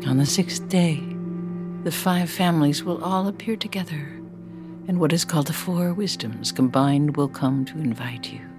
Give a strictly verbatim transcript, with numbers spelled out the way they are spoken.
On the sixth day, the five families will all appear together, and what is called the Four Wisdoms combined will come to invite you.